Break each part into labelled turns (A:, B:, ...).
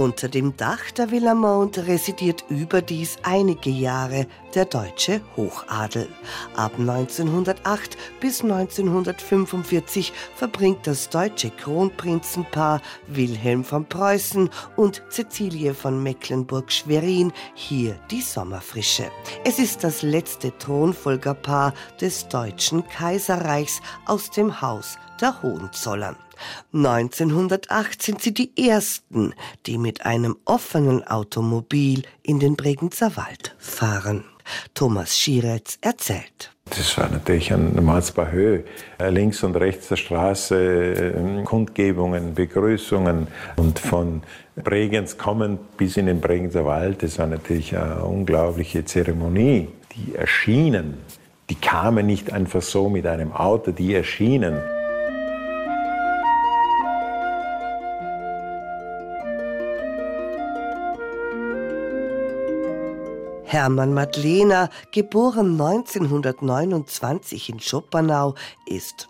A: Unter dem Dach der Villa Mond residiert überdies einige Jahre der deutsche Hochadel. Ab 1908 bis 1945 verbringt das deutsche Kronprinzenpaar Wilhelm von Preußen und Cäcilie von Mecklenburg-Schwerin hier die Sommerfrische. Es ist das letzte Thronfolgerpaar des Deutschen Kaiserreichs aus dem Haus der Hohenzollern. 1908 sind sie die Ersten, die mit einem offenen Automobil in den Bregenzer Wald fahren. Thomas Schieretz erzählt.
B: Das war natürlich eine normales Höhe. Links und rechts der Straße, Kundgebungen, Begrüßungen und von Bregenz kommend bis in den Bregenzer Wald. Das war natürlich eine unglaubliche Zeremonie. Die erschienen, die kamen nicht einfach so mit einem Auto, die erschienen.
A: Hermann Madlener, geboren 1929 in Schoppernau, ist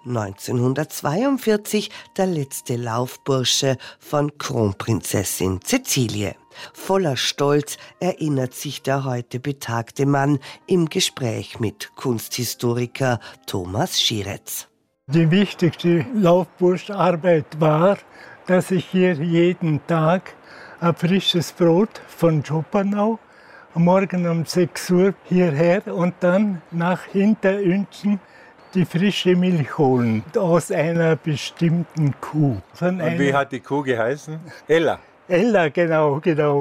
A: 1942 der letzte Laufbursche von Kronprinzessin Cäcilie. Voller Stolz erinnert sich der heute betagte Mann im Gespräch mit Kunsthistoriker Thomas Schieretz.
C: Die wichtigste Laufburscharbeit war, dass ich hier jeden Tag ein frisches Brot von Schoppernau morgen um 6 Uhr hierher und dann nach Hinterünzen die frische Milch holen aus einer bestimmten Kuh.
B: Und wie hat die Kuh geheißen? Ella.
C: Ella, genau.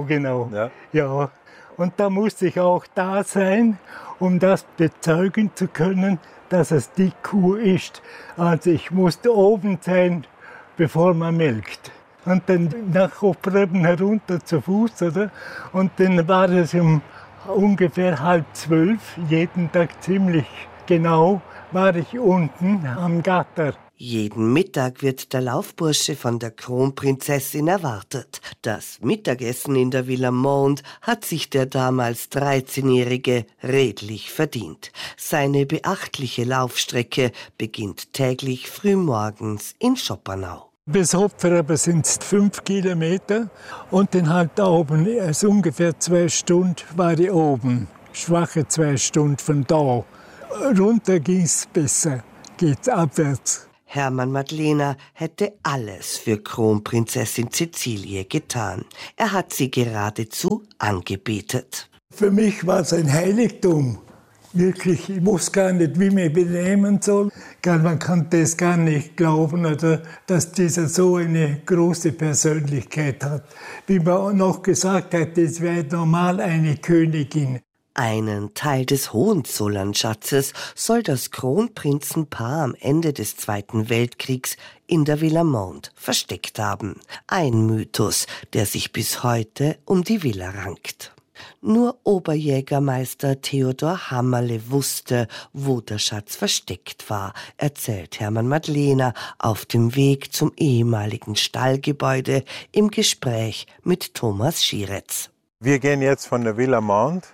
C: Ja. Und da musste ich auch da sein, um das bezeugen zu können, dass es die Kuh ist. Also ich musste oben sein, bevor man melkt. Und dann nach Hofreben herunter zu Fuß, oder? Und dann war es um ungefähr 11:30, jeden Tag ziemlich genau, war ich unten am Gatter.
A: Jeden Mittag wird der Laufbursche von der Kronprinzessin erwartet. Das Mittagessen in der Villa Mond hat sich der damals 13-Jährige redlich verdient. Seine beachtliche Laufstrecke beginnt täglich frühmorgens in Schoppernau.
C: Bis Hopfereben sind es 5 Kilometer und dann halt da oben, also ungefähr 2 Stunden war ich oben. Schwache 2 Stunden von da. Runter ging es besser, geht's abwärts.
A: Hermann Madlener hätte alles für Kronprinzessin Cäcilie getan. Er hat sie geradezu angebetet.
C: Für mich war es ein Heiligtum. Wirklich, ich wusste gar nicht, wie ich mich benehmen soll. Man konnte es gar nicht glauben, oder, dass dieser so eine große Persönlichkeit hat. Wie man auch noch gesagt hat, es wäre normal eine Königin.
A: Einen Teil des Hohenzollernschatzes soll das Kronprinzenpaar am Ende des Zweiten Weltkriegs in der Villa Mond versteckt haben. Ein Mythos, der sich bis heute um die Villa rankt. Nur Oberjägermeister Theodor Hammerle wusste, wo der Schatz versteckt war, erzählt Hermann Madlener auf dem Weg zum ehemaligen Stallgebäude im Gespräch mit Thomas Schieretz.
B: Wir gehen jetzt von der Villa Mond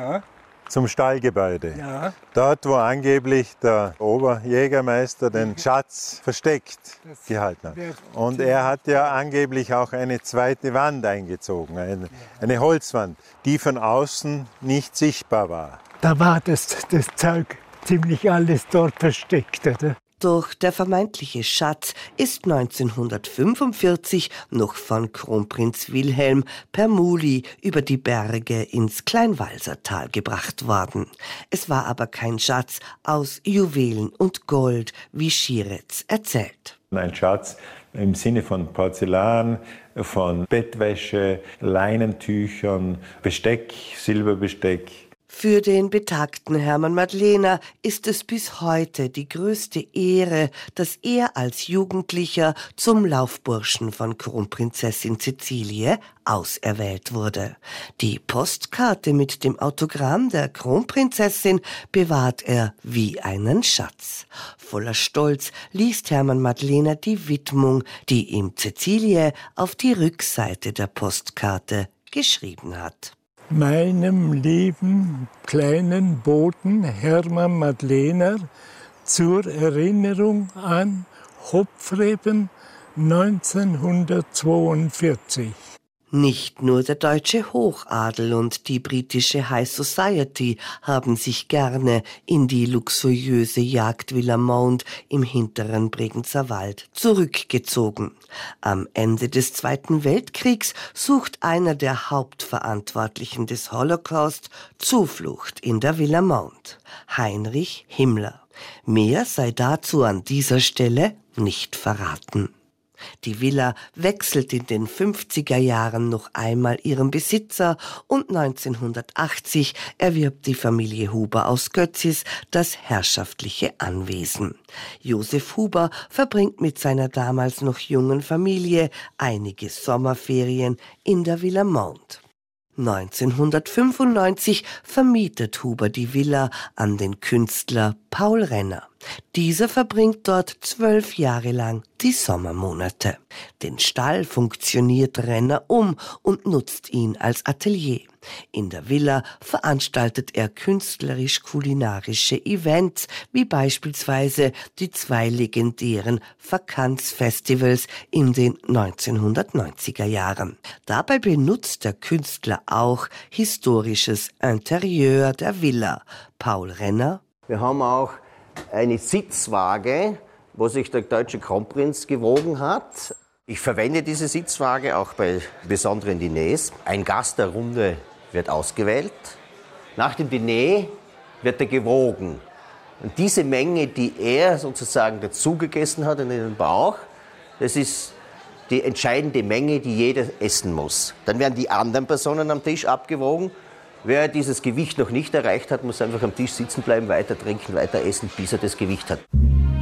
B: zum Stallgebäude.
C: Ja.
B: Dort, wo angeblich der Oberjägermeister den Schatz versteckt gehalten hat. Und er hat ja angeblich auch eine zweite Wand eingezogen, eine Holzwand, die von außen nicht sichtbar war.
C: Da war das Zeug ziemlich alles dort versteckt, oder?
A: Doch der vermeintliche Schatz ist 1945 noch von Kronprinz Wilhelm per Muli über die Berge ins Kleinwalsertal gebracht worden. Es war aber kein Schatz aus Juwelen und Gold, wie Schieretz erzählt.
B: Ein Schatz im Sinne von Porzellan, von Bettwäsche, Leinentüchern, Besteck, Silberbesteck.
A: Für den betagten Hermann Madlener ist es bis heute die größte Ehre, dass er als Jugendlicher zum Laufburschen von Kronprinzessin Cäcilie auserwählt wurde. Die Postkarte mit dem Autogramm der Kronprinzessin bewahrt er wie einen Schatz. Voller Stolz liest Hermann Madlener die Widmung, die ihm Cäcilie auf die Rückseite der Postkarte geschrieben hat.
C: Meinem lieben kleinen Boten Hermann Madlener zur Erinnerung an Hopfreben 1942.
A: Nicht nur der deutsche Hochadel und die britische High Society haben sich gerne in die luxuriöse Jagdvilla Mount im hinteren Bregenzer Wald zurückgezogen. Am Ende des Zweiten Weltkriegs sucht einer der Hauptverantwortlichen des Holocaust Zuflucht in der Villa Mount, Heinrich Himmler. Mehr sei dazu an dieser Stelle nicht verraten. Die Villa wechselt in den 50er Jahren noch einmal ihren Besitzer und 1980 erwirbt die Familie Huber aus Götzis das herrschaftliche Anwesen. Josef Huber verbringt mit seiner damals noch jungen Familie einige Sommerferien in der Villa Mount. 1995 vermietet Huber die Villa an den Künstler Paul Renner. Dieser verbringt dort 12 Jahre lang die Sommermonate. Den Stall funktioniert Renner und nutzt ihn als Atelier. In der Villa veranstaltet er künstlerisch-kulinarische Events, wie beispielsweise die 2 legendären Vakanzfestivals in den 1990er Jahren. Dabei benutzt der Künstler auch historisches Interieur der Villa. Paul Renner:
D: Wir haben auch eine Sitzwaage, wo sich der deutsche Kronprinz gewogen hat. Ich verwende diese Sitzwaage auch bei besonderen Diners. Ein Gast der Runde wird ausgewählt. Nach dem Diner wird er gewogen. Und diese Menge, die er sozusagen dazugegessen hat in den Bauch, das ist die entscheidende Menge, die jeder essen muss. Dann werden die anderen Personen am Tisch abgewogen. Wer dieses Gewicht noch nicht erreicht hat, muss einfach am Tisch sitzen bleiben, weiter trinken, weiter essen, bis er das Gewicht hat.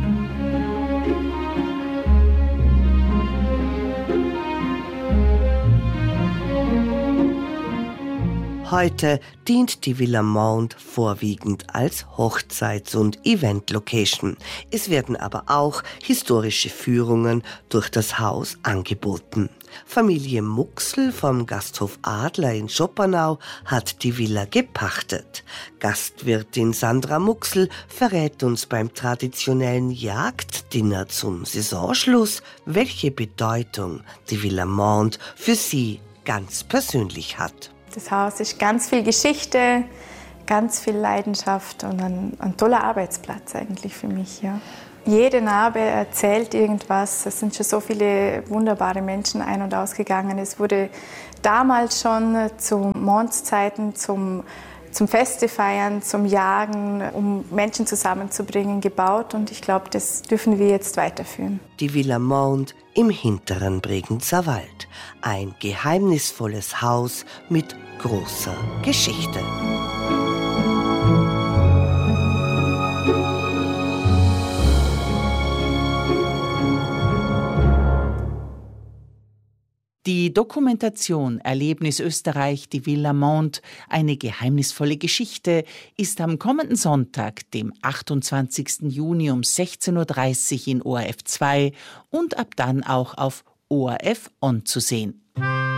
A: Heute dient die Villa Mount vorwiegend als Hochzeits- und Event-Location. Es werden aber auch historische Führungen durch das Haus angeboten. Familie Muxel vom Gasthof Adler in Schoppernau hat die Villa gepachtet. Gastwirtin Sandra Muxel verrät uns beim traditionellen Jagddinner zum Saisonschluss, welche Bedeutung die Villa Mount für sie ganz persönlich hat.
E: Das Haus ist ganz viel Geschichte, ganz viel Leidenschaft und ein toller Arbeitsplatz eigentlich für mich. Ja. Jede Narbe erzählt irgendwas. Es sind schon so viele wunderbare Menschen ein- und ausgegangen. Es wurde damals schon zu Mondszeiten, zum Feste feiern, zum Jagen, um Menschen zusammenzubringen, gebaut. Und ich glaube, das dürfen wir jetzt weiterführen.
A: Die Villa Mount im hinteren Bregenzer Wald. Ein geheimnisvolles Haus mit großer Geschichte.
F: Die Dokumentation Erlebnis Österreich, die Villa Mount, eine geheimnisvolle Geschichte, ist am kommenden Sonntag, dem 28. Juni um 16:30 Uhr in ORF 2 und ab dann auch auf ORF On zu sehen.